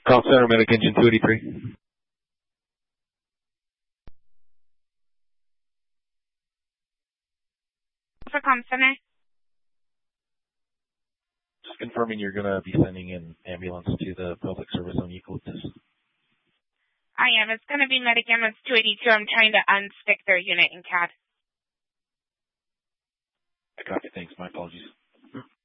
Call center, medic engine 283. For comm center. Just confirming you're going to be sending an ambulance to the public service on Eucalyptus. I am. It's going to be medic ambulance 282. I'm trying to unstick their unit in CAD. I copy. Thanks. My apologies.